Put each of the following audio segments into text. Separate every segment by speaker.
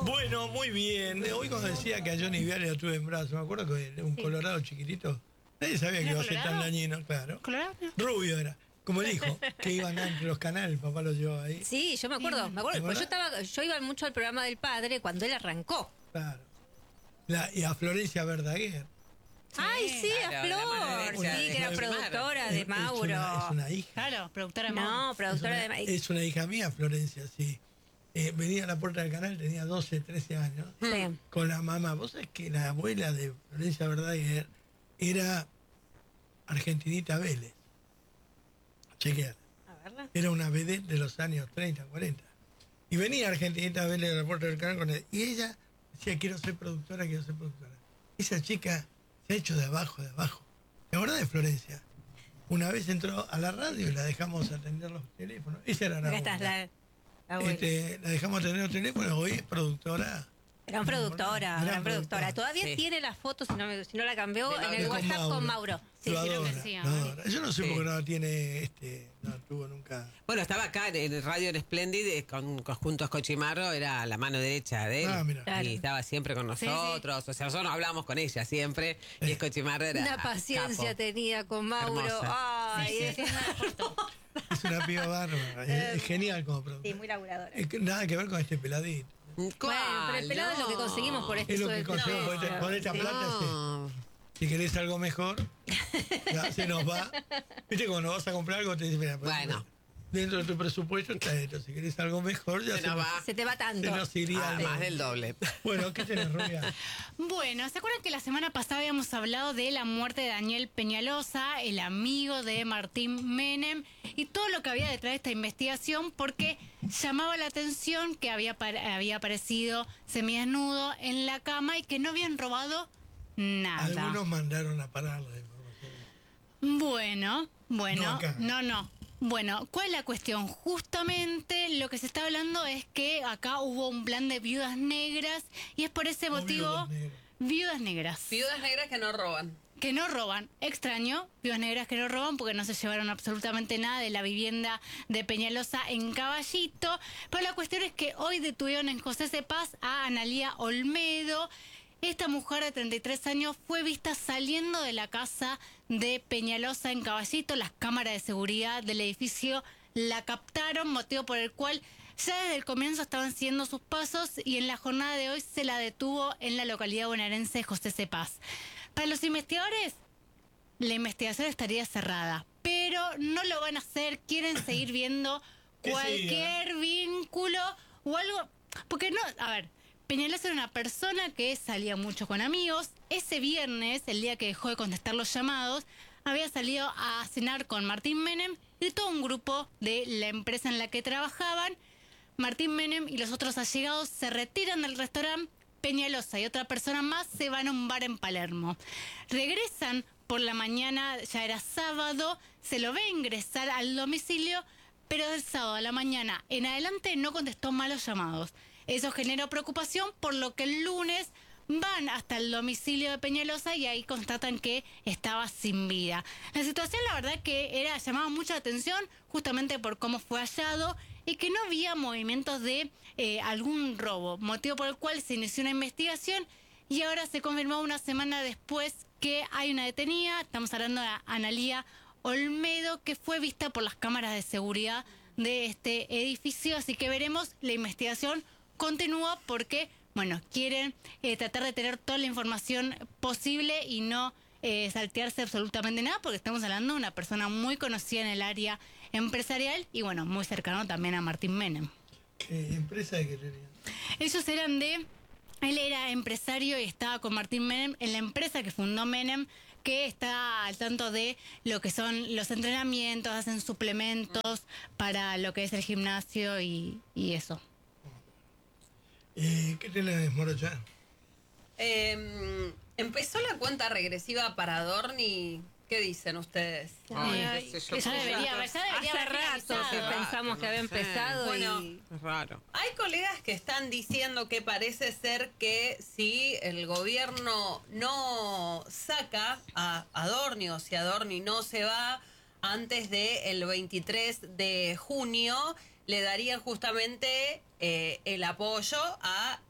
Speaker 1: Bueno, muy bien. Hoy cuando decía que a Johnny Viale lo tuve en brazos, me acuerdo que era un colorado chiquitito. Nadie sabía que iba a ser tan dañino, claro.
Speaker 2: ¿Colorado?
Speaker 1: Rubio era. Como el hijo, que iban entre los canales, el papá lo llevaba ahí.
Speaker 3: Sí, yo me acuerdo. Pues yo iba mucho al programa del padre cuando él arrancó.
Speaker 1: Claro. Y a Florencia Verdaguer.
Speaker 3: Ay, sí, a Flor. Sí, que era productora de Mauro.
Speaker 1: Es una hija.
Speaker 2: Claro, productora de Mauro.
Speaker 3: No, productora de Mauro.
Speaker 1: Es una hija mía, Florencia, sí. Venía a la puerta del canal, tenía 12, 13 años.
Speaker 3: Sí.
Speaker 1: Con la mamá. Vos sabés que la abuela de Florencia Verdaguer era Argentinita Vélez. Chequear. Era una vedette de los años 30, 40. Y venía Argentinita Vélez a la puerta del canal con él. Y ella decía, quiero ser productora. Esa chica se ha hecho de abajo. La verdad de Florencia. Una vez entró a la radio y la dejamos atender los teléfonos. Esa era la abuela. La dejamos atender los teléfonos. Hoy es productora.
Speaker 3: Gran productora. Todavía tiene las fotos, si no la cambió, en el WhatsApp con Mauro.
Speaker 2: Sí, creo que sí.
Speaker 1: Yo no sé por qué no la tiene, no tuvo nunca.
Speaker 4: Bueno, estaba acá en Radio en Splendid junto a Cochimarro, era la mano derecha de él.
Speaker 1: Mira.
Speaker 4: Claro. Y estaba siempre con nosotros. Sí. O sea, nosotros hablábamos con ella siempre. Y Cochimarro era.
Speaker 3: Una paciencia
Speaker 4: capo.
Speaker 3: tenía con Mauro.
Speaker 4: Hermosa.
Speaker 3: Ay,
Speaker 1: Es una piba bárbara. Es genial como productora.
Speaker 3: Sí, muy laburadora.
Speaker 1: Nada que ver con este peladito.
Speaker 3: Bueno, pero el pelado es lo que conseguimos por este
Speaker 1: Es lo que
Speaker 3: sueldo.
Speaker 1: conseguimos por esta plata. Si querés algo mejor, se nos va. Viste, cuando vas a comprar algo, te dicen, mira,
Speaker 4: bueno,
Speaker 1: dentro de tu presupuesto está esto. Si querés algo mejor, ya
Speaker 3: se te va tanto.
Speaker 1: Se nos iría
Speaker 4: más del doble.
Speaker 1: Bueno, ¿qué tenés, Rubia?
Speaker 2: Bueno, ¿se acuerdan que la semana pasada habíamos hablado de la muerte de Daniel Peñalosa, el amigo de Martín Menem, y todo lo que había detrás de esta investigación? Porque llamaba la atención que había aparecido semidesnudo en la cama y que no habían robado nada.
Speaker 1: Algunos mandaron a parar la información.
Speaker 2: Bueno, no. Bueno, ¿cuál es la cuestión? Justamente lo que se está hablando es que acá hubo un plan de viudas negras y es por ese motivo... Viudas negras.
Speaker 5: Viudas negras que no roban.
Speaker 2: Que no roban. Extraño, viudas negras que no roban porque no se llevaron absolutamente nada de la vivienda de Peñalosa en Caballito. Pero la cuestión es que hoy detuvieron en José C. Paz a Analía Olmedo. Esta mujer de 33 años fue vista saliendo de la casa de Peñalosa en Caballito. Las cámaras de seguridad del edificio la captaron, motivo por el cual ya desde el comienzo estaban siguiendo sus pasos y en la jornada de hoy se la detuvo en la localidad bonaerense de José C. Paz. Para los investigadores, la investigación estaría cerrada, pero no lo van a hacer, quieren seguir viendo cualquier vínculo o algo, porque no, a ver, Peñalosa era una persona que salía mucho con amigos. Ese viernes, el día que dejó de contestar los llamados, había salido a cenar con Martín Menem y todo un grupo de la empresa en la que trabajaban. Martín Menem y los otros allegados se retiran del restaurante. Peñalosa y otra persona más se van a un bar en Palermo. Regresan por la mañana, ya era sábado, se lo ve ingresar al domicilio, pero del sábado a la mañana en adelante no contestó más los llamados. Eso generó preocupación, por lo que el lunes van hasta el domicilio de Peñalosa y ahí constatan que estaba sin vida. La situación, la verdad, que llamaba mucha atención justamente por cómo fue hallado y que no había movimientos de algún robo, motivo por el cual se inició una investigación y ahora se confirmó una semana después que hay una detenida. Estamos hablando de Analía Olmedo, que fue vista por las cámaras de seguridad de este edificio, así que veremos. La investigación continúa porque, bueno, quieren tratar de tener toda la información posible y no saltearse absolutamente nada, porque estamos hablando de una persona muy conocida en el área empresarial y, bueno, muy cercano también a Martín Menem.
Speaker 1: ¿Empresa de qué tenían?
Speaker 2: Ellos eran él era empresario y estaba con Martín Menem en la empresa que fundó Menem, que está al tanto de lo que son los entrenamientos, hacen suplementos para lo que es el gimnasio y eso.
Speaker 1: ¿Qué tenés, Morocha?
Speaker 5: Empezó la cuenta regresiva para Dorni. ¿Qué dicen ustedes?
Speaker 3: Ay, ya debería hace rato que pensamos que había empezado.
Speaker 5: Bueno,
Speaker 4: es raro.
Speaker 5: Hay colegas que están diciendo que parece ser que si el gobierno no saca a Dorni, o si Dorni no se va antes del 23 de junio, le darían justamente el apoyo a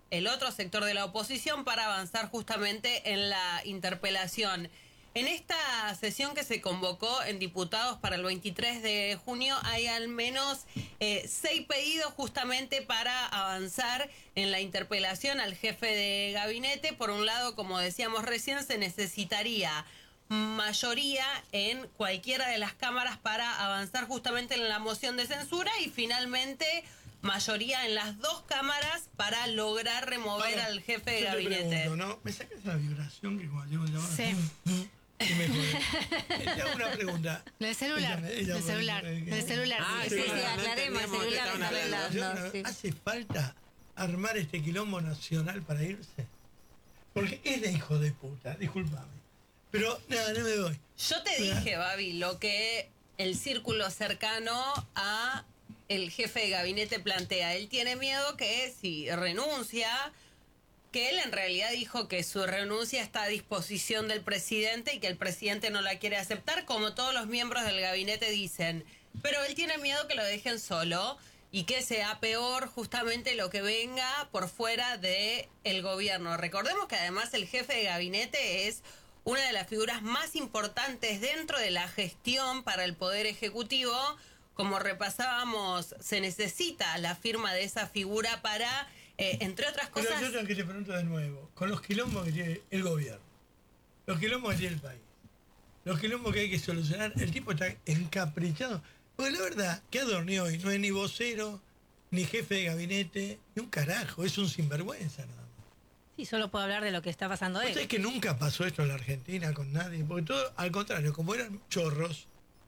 Speaker 5: el otro sector de la oposición para avanzar justamente en la interpelación. En esta sesión que se convocó en diputados para el 23 de junio hay al menos 6 pedidos justamente para avanzar en la interpelación al jefe de gabinete. Por un lado, como decíamos recién, se necesitaría mayoría en cualquiera de las cámaras para avanzar justamente en la moción de censura y finalmente mayoría en las 2 cámaras para lograr remover al jefe de gabinete.
Speaker 1: Pregunto, ¿no? ¿Me sacas la vibración que cuando llego a llamar?
Speaker 2: Sí.
Speaker 1: Y me jode. Te hago una pregunta.
Speaker 2: Del celular. Del celular.
Speaker 3: Sí, aclaremos, el celular está hablando. Sí.
Speaker 1: ¿Hace falta armar este quilombo nacional para irse? Porque es de hijo de puta, discúlpame. Pero nada, no me doy.
Speaker 5: Yo te dije, Babi, lo que el círculo cercano a el jefe de gabinete plantea. Él tiene miedo que si renuncia, que él en realidad dijo que su renuncia está a disposición del presidente y que el presidente no la quiere aceptar, como todos los miembros del gabinete dicen. Pero él tiene miedo que lo dejen solo y que sea peor justamente lo que venga por fuera del gobierno. Recordemos que además el jefe de gabinete es una de las figuras más importantes dentro de la gestión para el Poder Ejecutivo. Como repasábamos, se necesita la firma de esa figura para, entre otras cosas...
Speaker 1: Pero yo tengo que te pregunto de nuevo, con los quilombos que tiene el gobierno, los quilombos que tiene el país, los quilombos que hay que solucionar, el tipo está encaprichado. Porque la verdad, que Adorni hoy no es ni vocero, ni jefe de gabinete, ni un carajo, es un sinvergüenza nada más.
Speaker 3: Sí, solo puedo hablar de lo que está pasando él.
Speaker 1: ¿Sabes que nunca pasó esto en la Argentina con nadie? Porque todo, al contrario, como eran chorros,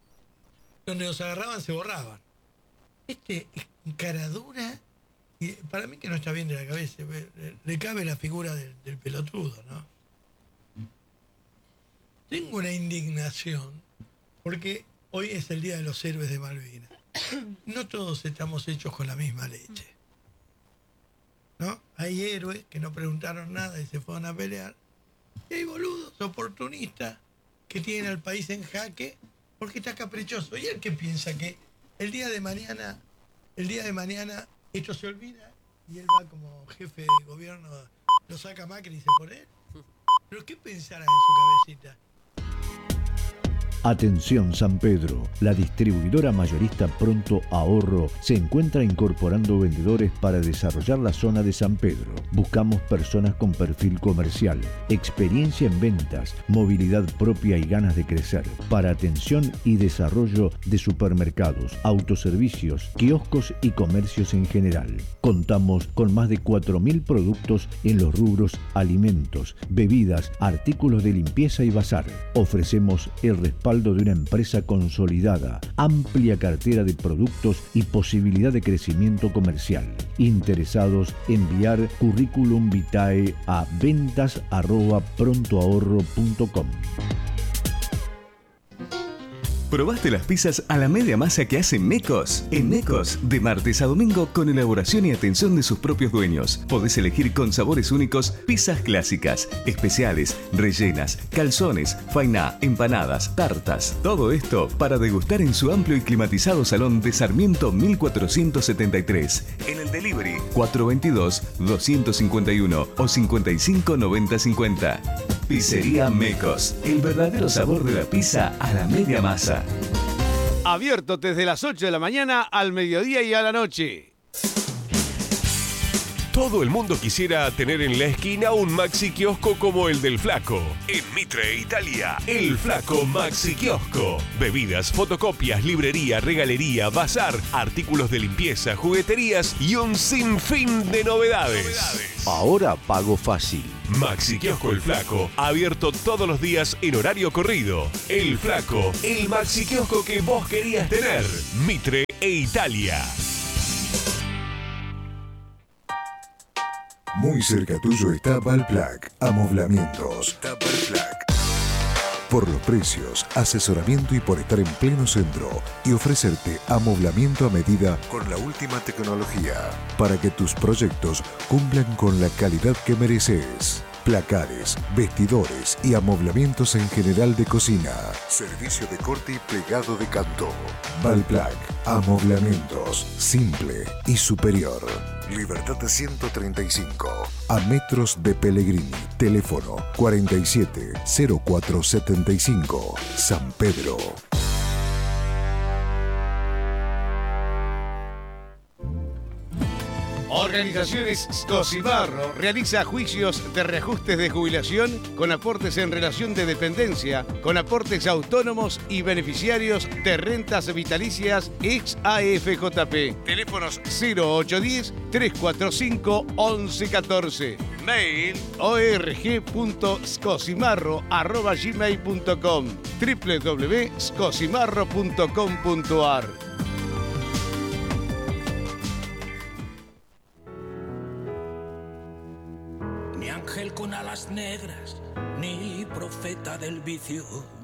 Speaker 1: donde los agarraban se borraban. Este es caradura, y para mí que no está bien de la cabeza, le cabe la figura del pelotudo, ¿no? Tengo una indignación, porque hoy es el Día de los Héroes de Malvinas. No todos estamos hechos con la misma leche, ¿no? Hay héroes que no preguntaron nada y se fueron a pelear. Y hay boludos, oportunistas, que tienen al país en jaque porque está caprichoso. Y el que piensa que el día de mañana esto se olvida y él va como jefe de gobierno, lo saca Macri y se pone él. ¿Pero qué pensará en su cabecita?
Speaker 6: Atención San Pedro, la distribuidora mayorista Pronto Ahorro se encuentra incorporando vendedores para desarrollar la zona de San Pedro. Buscamos personas con perfil comercial, experiencia en ventas, movilidad propia y ganas de crecer, para atención y desarrollo de supermercados, autoservicios, kioscos y comercios en general. Contamos con más de 4.000 productos en los rubros alimentos, bebidas, artículos de limpieza y bazar. Ofrecemos el respaldo de una empresa consolidada, amplia cartera de productos y posibilidad de crecimiento comercial. Interesados, enviar currículum vitae a ventas@prontoahorro.com.
Speaker 7: ¿Probaste las pizzas a la media masa que hace Mecos? En Mecos, de martes a domingo, con elaboración y atención de sus propios dueños. Podés elegir con sabores únicos pizzas clásicas, especiales, rellenas, calzones, fainá, empanadas, tartas. Todo esto para degustar en su amplio y climatizado salón de Sarmiento 1473. En el delivery 422-251 o 559050. Pizzería Mecos, el verdadero sabor de la pizza a la media masa.
Speaker 8: Abierto desde las 8 de la mañana al mediodía y a la noche.
Speaker 9: Todo el mundo quisiera tener en la esquina un Maxi Kiosco como el del Flaco. En Mitre, Italia, el Flaco Maxi Kiosco. Bebidas, fotocopias, librería, regalería, bazar, artículos de limpieza, jugueterías y un sinfín de novedades.
Speaker 6: Ahora pago fácil.
Speaker 9: Maxi Kiosco El Flaco, abierto todos los días en horario corrido. El Flaco, el Maxi Kiosco que vos querías tener. Mitre e Italia.
Speaker 10: Muy cerca tuyo está Valplac, amoblamientos. Por los precios, asesoramiento y por estar en pleno centro y ofrecerte amoblamiento a medida con la última tecnología para que tus proyectos cumplan con la calidad que mereces. Placares, vestidores y amoblamientos en general de cocina. Servicio de corte y plegado de canto. Valplac, amoblamientos, simple y superior. Libertad 135. A metros de Pellegrini. Teléfono 470475. San Pedro.
Speaker 8: Organizaciones Scosimarro realiza juicios de reajustes de jubilación con aportes en relación de dependencia, con aportes autónomos y beneficiarios de rentas vitalicias ex AFJP. Teléfonos 0810-345-1114. Mail org.scosimarro@gmail.com. www.scosimarro.com.ar.
Speaker 11: Ni ángel con alas negras, ni profeta del vicio.